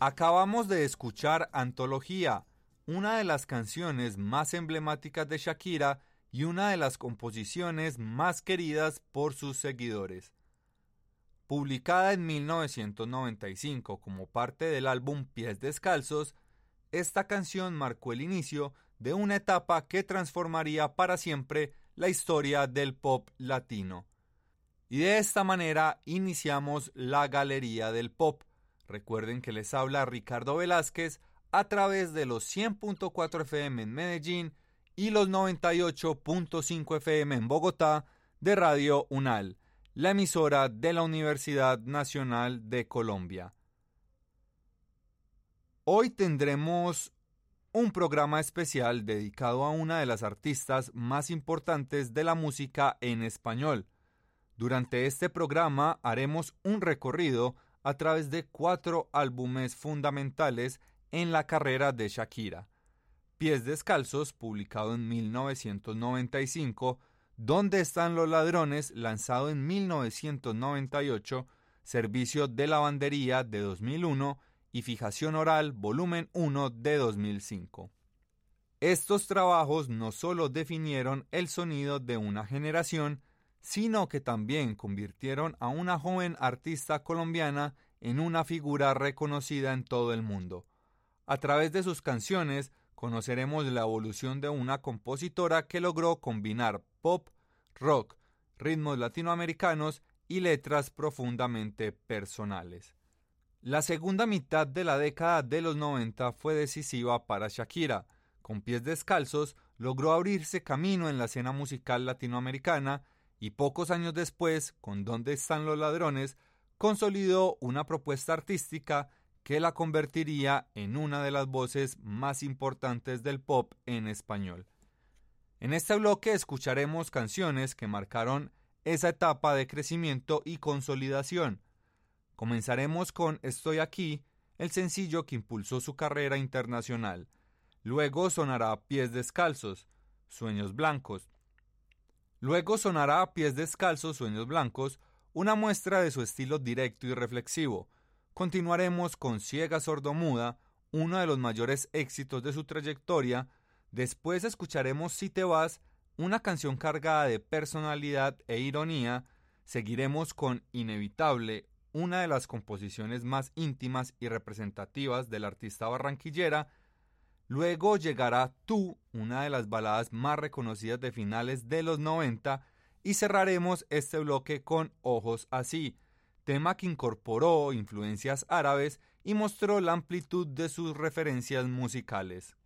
Acabamos de escuchar Antología, una de las canciones más emblemáticas de Shakira y una de las composiciones más queridas por sus seguidores. Publicada en 1995 como parte del álbum Pies Descalzos, esta canción marcó el inicio de una etapa que transformaría para siempre la historia del pop latino. Y de esta manera iniciamos la Galería del Pop. Recuerden que les habla Ricardo Velázquez a través de los 100.4 FM en Medellín y los 98.5 FM en Bogotá de Radio UNAL, la emisora de la Universidad Nacional de Colombia. Hoy tendremos un programa especial dedicado a una de las artistas más importantes de la música en español. Durante este programa haremos un recorrido a través de 4 álbumes fundamentales en la carrera de Shakira. Pies Descalzos, publicado en 1995, ¿Dónde están los ladrones?, lanzado en 1998, Servicio de Lavandería de 2001 y Fijación Oral, volumen 1 de 2005. Estos trabajos no solo definieron el sonido de una generación, sino que también convirtieron a una joven artista colombiana en una figura reconocida en todo el mundo. A través de sus canciones conoceremos la evolución de una compositora que logró combinar pop, rock, ritmos latinoamericanos y letras profundamente personales. La segunda mitad de la década de los 90 fue decisiva para Shakira. Con Pies Descalzos logró abrirse camino en la escena musical latinoamericana y pocos años después, con ¿Dónde están los ladrones?, consolidó una propuesta artística que la convertiría en una de las voces más importantes del pop en español. En este bloque escucharemos canciones que marcaron esa etapa de crecimiento y consolidación. Comenzaremos con Estoy aquí, el sencillo que impulsó su carrera internacional. Luego sonará Pies Descalzos, Sueños Blancos. Luego sonará Pies Descalzos, Sueños Blancos, una muestra de su estilo directo y reflexivo. Continuaremos con Ciega Sordomuda, uno de los mayores éxitos de su trayectoria. Después escucharemos Si te vas, una canción cargada de personalidad e ironía. Seguiremos con Inevitable, una de las composiciones más íntimas y representativas de la artista barranquillera. Luego llegará Tú, una de las baladas más reconocidas de finales de los 90, y cerraremos este bloque con Ojos Así, tema que incorporó influencias árabes y mostró la amplitud de sus referencias musicales.